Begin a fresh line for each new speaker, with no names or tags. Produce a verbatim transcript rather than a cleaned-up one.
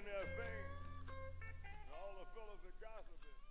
saying their thing. And all the fellas are gossiping.